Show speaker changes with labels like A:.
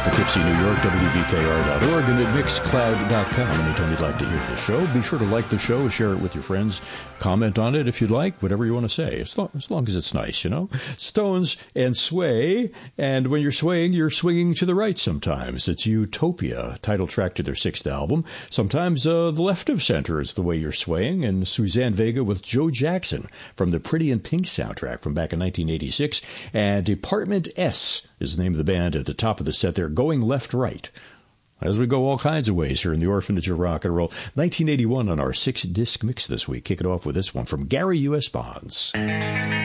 A: Poughkeepsie, New York, WVKR.org, and at Mixcloud.com. Anytime you'd like to hear the show, be sure to like the show, share it with your friends, comment on it if you'd like, whatever you want to say, as long as it's nice, you know. Stones and Sway, and when you're swinging to the right sometimes. It's Utopia, title track to their 6th album. Sometimes the left of center is the way you're swaying, and Suzanne Vega with Joe Jackson from the Pretty in Pink soundtrack from back in 1986, and Department S is the name of the band at the top of the set there, Going Left Right. As we go all kinds of ways here in the Orphanage of Rock and Roll. 1981 on our 6-disc mix this week. Kick it off with this one from Gary U.S. Bonds.